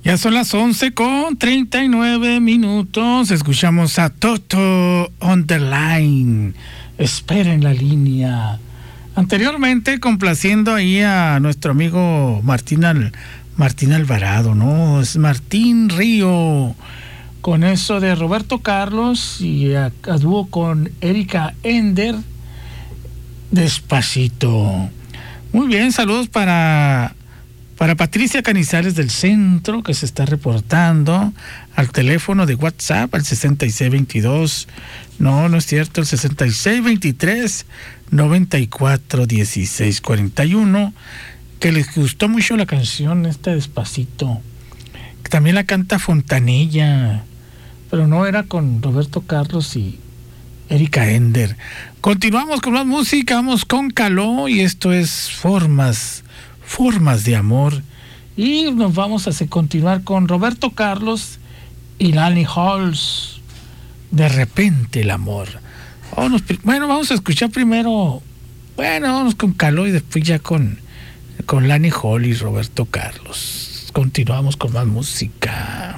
Ya son las 11:39. Escuchamos a Toto on the Line. Espera en la línea. Anteriormente, complaciendo ahí a nuestro amigo Martín Alvarado, ¿no? Es Martín Río. Con eso de Roberto Carlos y a dúo con Erika Ender. Despacito. Muy bien, saludos para Patricia Canizales del Centro, que se está reportando al teléfono de WhatsApp, al 6622, no es cierto, el 6623-941641, que les gustó mucho la canción esta Despacito, que también la canta Fontanella, pero no era con Roberto Carlos y Erika Ender. Continuamos con más música, vamos con Caló, y esto es Formas de Amor, y nos vamos a continuar con Roberto Carlos y Lani Halls, De repente el amor. Vamos a escuchar primero, vamos con Caló y después ya con Lani Halls y Roberto Carlos. Continuamos con más música.